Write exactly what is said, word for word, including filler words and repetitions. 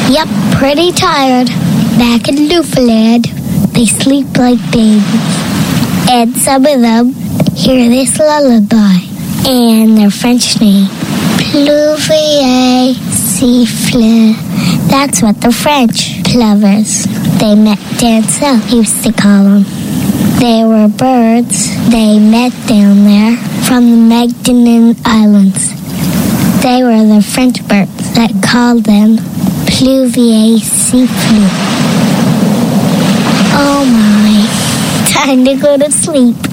Yep, pretty tired. Back in Newfoundland, they sleep like babies. And some of them hear this lullaby. And their French name, Pluvier Siffle. That's what the French plovers they met down south used to call them. They were birds they met down there from the Magdalen Islands. They were the French birds that called them Pluvier Siffle. Oh my, time to go to sleep.